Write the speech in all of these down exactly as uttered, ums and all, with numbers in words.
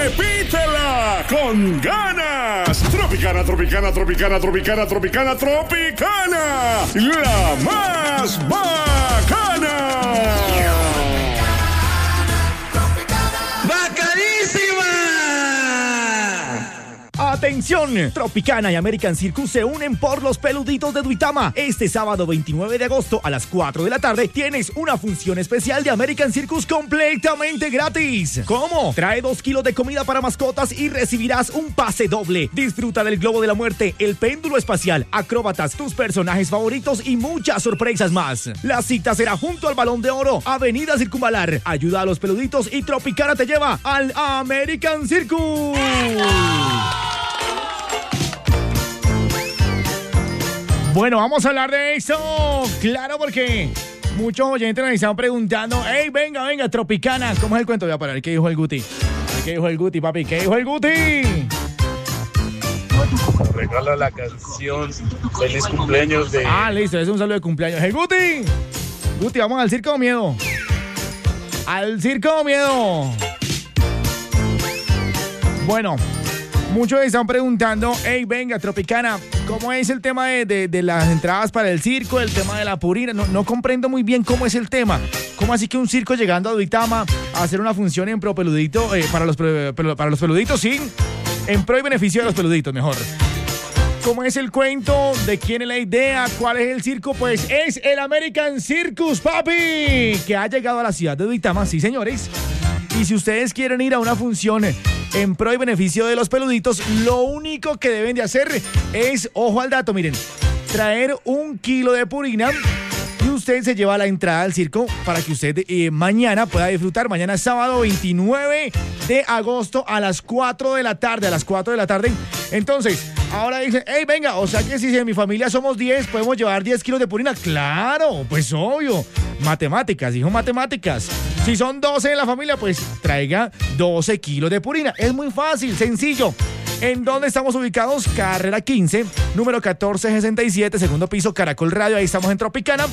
repítela con ganas. Tropicana, Tropicana, Tropicana, Tropicana, Tropicana, Tropicana. La más bacana. ¡Atención! Tropicana y American Circus se unen por los peluditos de Duitama. Este sábado veintinueve de agosto a las cuatro de la tarde tienes una función especial de American Circus completamente gratis. ¿Cómo? Trae dos kilos de comida para mascotas y recibirás un pase doble. Disfruta del globo de la muerte, el péndulo espacial, acróbatas, tus personajes favoritos y muchas sorpresas más. La cita será junto al Balón de Oro, Avenida Circunvalar. Ayuda a los peluditos y Tropicana te lleva al American Circus. Bueno, vamos a hablar de eso. Claro, porque muchos oyentes nos están preguntando: hey, venga, venga, Tropicana, ¿cómo es el cuento? Voy a parar, ¿qué dijo el Guti? ¿Qué dijo el Guti, papi? ¿Qué dijo el Guti? Regala la canción Feliz Cumpleaños de... Ah, listo, es un saludo de cumpleaños. ¡Hey, Guti! Guti, vamos al Circo Miedo. Al Circo Miedo. Bueno, muchos están preguntando: hey, venga, Tropicana, ¿cómo es el tema de, de, de las entradas para el circo, el tema de la purina? No, no comprendo muy bien cómo es el tema. ¿Cómo así que un circo llegando a Duitama a hacer una función en pro peludito, eh, para, los, para los peluditos, sí? En pro y beneficio de los peluditos, mejor. ¿Cómo es el cuento? ¿De quién es la idea? ¿Cuál es el circo? Pues es el American Circus, papi, que ha llegado a la ciudad de Duitama, sí, señores. Y si ustedes quieren ir a una función en pro y beneficio de los peluditos, lo único que deben de hacer es, ojo al dato, miren, traer un kilo de purina y usted se lleva la entrada al circo para que usted eh, mañana pueda disfrutar. Mañana es sábado veintinueve de agosto a las cuatro de la tarde, a las cuatro de la tarde. Entonces, ahora dicen: hey, venga, o sea que si en mi familia somos diez, ¿podemos llevar diez kilos de purina? Claro, pues obvio. Matemáticas, dijo matemáticas. Si son doce en la familia, pues traiga doce kilos de purina. Es muy fácil, sencillo. ¿En dónde estamos ubicados? Carrera quince, número catorce sesenta y siete, segundo piso, Caracol Radio. Ahí estamos en Tropicana.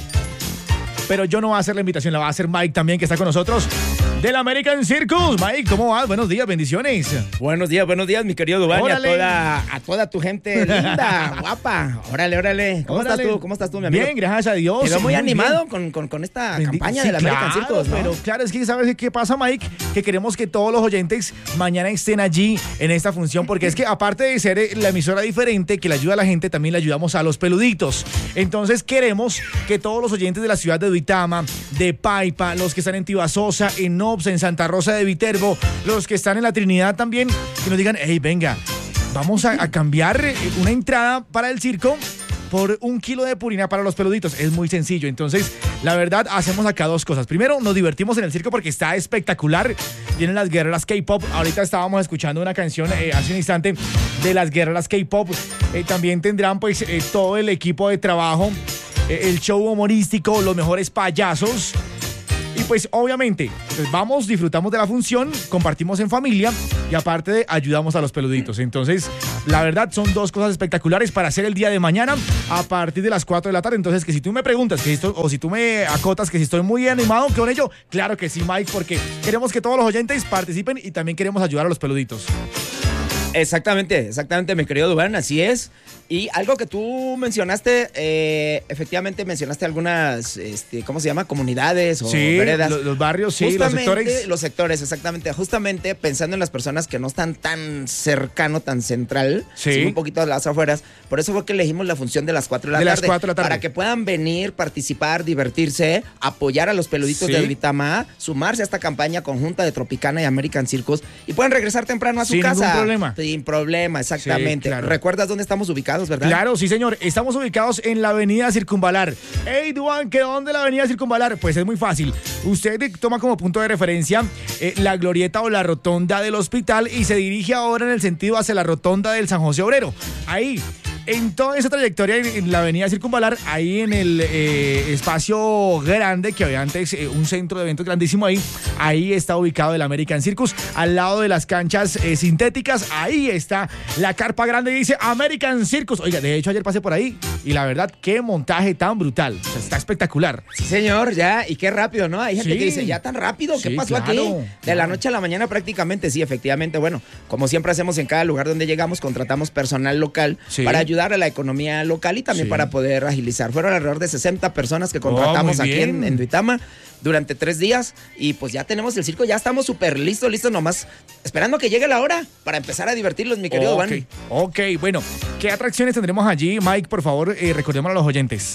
Pero yo no voy a hacer la invitación, la va a hacer Mike también, que está con nosotros, del American Circus. Mike, ¿cómo vas? Buenos días, bendiciones. Buenos días, buenos días, mi querido Duván, y a toda, a toda tu gente linda, guapa. Órale, órale. ¿Cómo Órale. estás tú? ¿Cómo estás tú, mi amigo? Bien, gracias a Dios. Quedó muy, muy animado con, con, con esta Bendito, campaña sí, del American claro, Circus, ¿no? Pero claro, es que ¿sabes qué pasa, Mike? Que queremos que todos los oyentes mañana estén allí en esta función, porque es que aparte de ser la emisora diferente que le ayuda a la gente, también le ayudamos a los peluditos. Entonces queremos que todos los oyentes de la ciudad de Duitama, de Paipa, los que están en Tibasosa, en Obsa, en Santa Rosa de Viterbo, los que están en la Trinidad también, que nos digan: hey, venga, vamos a, a cambiar una entrada para el circo por un kilo de purina para los peluditos. Es muy sencillo. Entonces, la verdad, hacemos acá dos cosas. Primero, nos divertimos en el circo porque está espectacular. Vienen las guerreras K-pop. Ahorita estábamos escuchando una canción eh, hace un instante de las guerreras K-pop. Eh, también tendrán pues eh, todo el equipo de trabajo, eh, el show humorístico, los mejores payasos. Y pues obviamente, pues vamos, disfrutamos de la función, compartimos en familia y aparte de ayudamos a los peluditos. Entonces, la verdad son dos cosas espectaculares para hacer el día de mañana a partir de las cuatro de la tarde. Entonces, que si tú me preguntas que esto, o si tú me acotas que si estoy muy animado con ello, claro que sí, Mike, porque queremos que todos los oyentes participen y también queremos ayudar a los peluditos. Exactamente, exactamente, mi querido Duván, así es. Y algo que tú mencionaste, eh, efectivamente mencionaste algunas, este, ¿cómo se llama? Comunidades o sí, veredas. Los, los barrios, sí, los sectores. Los sectores, exactamente. Justamente pensando en las personas que no están tan cercano, tan central, sí, sino un poquito a las afueras. Por eso fue que elegimos la función de las cuatro de la de tarde. las cuatro de la tarde. Para que puedan venir, participar, divertirse, apoyar a los peluditos sí. de Duitama, sumarse a esta campaña conjunta de Tropicana y American Circus y pueden regresar temprano a su Sin casa. Sin ningún problema. Sin problema, exactamente. Sí, claro. ¿Recuerdas dónde estamos ubicados, verdad? Claro, sí, señor. Estamos ubicados en la avenida Circunvalar. Hey, Duan, ¿qué dónde la avenida Circunvalar? Pues es muy fácil. Usted toma como punto de referencia eh, la glorieta o la rotonda del hospital y se dirige ahora en el sentido hacia la rotonda del San José Obrero. Ahí, en toda esa trayectoria en, en la avenida Circunvalar, ahí en el eh, espacio grande que había antes, eh, un centro de eventos grandísimo ahí, ahí está ubicado el American Circus, al lado de las canchas eh, sintéticas, ahí está la carpa grande y dice American Circus. Oiga, de hecho ayer pasé por ahí y la verdad, qué montaje tan brutal, o sea, está espectacular. Sí, señor, ya, y qué rápido, ¿no? Hay gente Sí. que dice, ¿ya tan rápido? ¿Qué Sí, pasó claro, aquí? De claro. la noche a la mañana prácticamente, sí, efectivamente. Bueno, como siempre hacemos en cada lugar donde llegamos, contratamos personal local Sí. para ayudar a la economía local y también Sí. para poder agilizar. Fueron alrededor de sesenta personas que Oh, contratamos muy aquí en, bien. en Duitama durante tres días y pues ya tenemos el circo, ya estamos súper listos, listos nomás, esperando que llegue la hora para empezar a divertirlos, mi querido Ok, Juan. ok, bueno, ¿qué atracciones tendremos allí? Mike, por favor, eh, recordémoslo a los oyentes.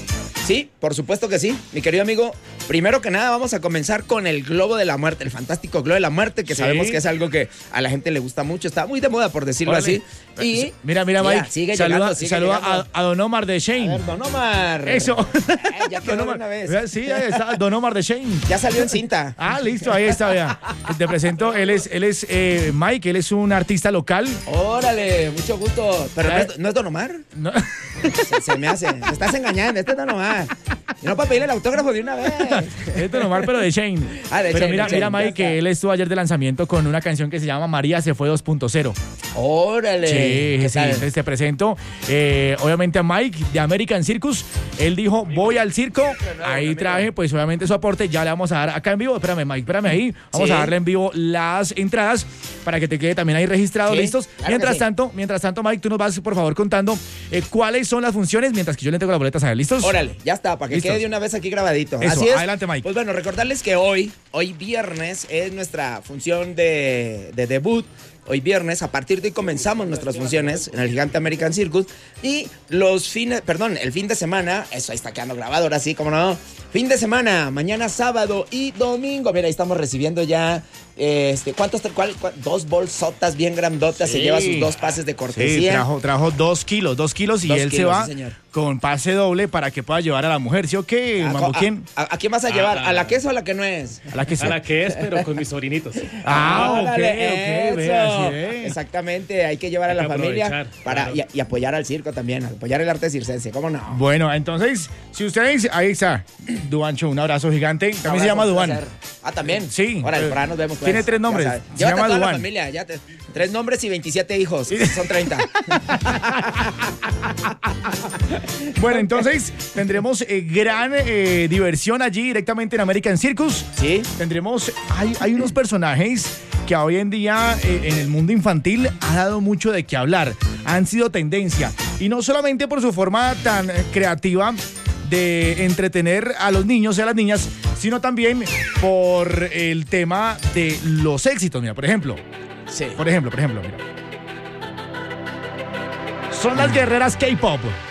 Sí, por supuesto que sí, mi querido amigo. Primero que nada vamos a comenzar con el Globo de la Muerte, el fantástico Globo de la Muerte, que Sí. sabemos que es algo que a la gente le gusta mucho, está muy de moda por decirlo Órale. así. Y Mira, mira, ya, Mike, sigue saluda, llegando, sigue saluda llegando. a, a Don Omar de A Shane. ver, Don Omar. Eso. Eh, ya quedó Don de Omar. una vez. Sí, ahí está, Don Omar de Shane. Ya salió en cinta. Ah, listo, ahí está, vea. Te presento, él es, él es eh, Mike, él es un artista local. Órale, mucho gusto. Pero no Ya- es, ¿no es Don Omar? No, Se, se me hace. Me estás engañando, este es Don Omar. Y no para pedirle el autógrafo de una vez. es Don Omar, pero de Shane. Ah, de pero Shane, mira, de Shane, mira, ya Mike, está. que él estuvo ayer de lanzamiento con una canción que se llama María se fue dos punto cero. Órale. Sí, ¿Qué sí, tal? entonces te presento eh, obviamente a Mike de American Circus. Él dijo, voy al circo. Ahí traje, pues obviamente su aporte. Ya le vamos a dar acá en vivo. Espérame, Mike, espérame ahí. Vamos Sí. a darle en vivo las entradas para que te quede también ahí registrado, Sí, listos. claro que Mientras sí. tanto, mientras tanto, Mike, tú nos vas, por favor, contando eh, cuáles son las funciones mientras que yo le entrego las boletas a él. ¿Listos? Órale, ya está, para que Listos. quede de una vez aquí grabadito. Eso, Así es. adelante, Mike. Pues bueno, recordarles que hoy, hoy viernes, es nuestra función de, de debut. Hoy viernes, a partir de hoy comenzamos nuestras funciones en el Gigante American Circus. Y los fines, perdón, el fin de semana, eso ahí está quedando grabado, ahora sí, cómo no. Fin de semana, mañana sábado y domingo. Mira, ahí estamos recibiendo ya, eh, este, ¿cuántos? Cuál, cuál? Dos bolsotas bien grandotas. Se Sí. lleva sus dos pases de Sí, cortesía. trajo, trajo dos kilos, dos kilos y Dos él se kilos, va sí, señor. con pase doble para que pueda llevar a la mujer. ¿Sí o qué, ¿A, Mambo? a- ¿Quién? a- a quién vas a llevar? ¿A la que es o a la que no es? A la que A sea. la que es, pero con mis sobrinitos. Ah, ok, Órale, ok, eso. vea, sí, eh. Exactamente, hay que llevar Hay a la que familia aprovechar, para, claro. y, y apoyar al circo también, apoyar el arte circense, ¿cómo no? Bueno, entonces, si ustedes, ahí está, Duancho, un abrazo gigante. También se llama Un Duan. placer. Ah, también. Sí. Órale, Eh, por ahí nos vemos. pues. tiene tres Ya nombres. sabes. Se Llévate llama a toda Duan. la familia, ya te- tres nombres y veintisiete hijos. Son treinta. Bueno, entonces tendremos eh, gran eh, diversión allí directamente en American Circus. ¿Sí? Tendremos, hay, hay unos personajes que hoy en día eh, en el mundo infantil ha dado mucho de qué hablar, han sido tendencia y no solamente por su forma tan eh, creativa de entretener a los niños y a las niñas, sino también por el tema de los éxitos. Mira, por ejemplo, Sí. por ejemplo, por ejemplo, mira. Son las guerreras K-pop.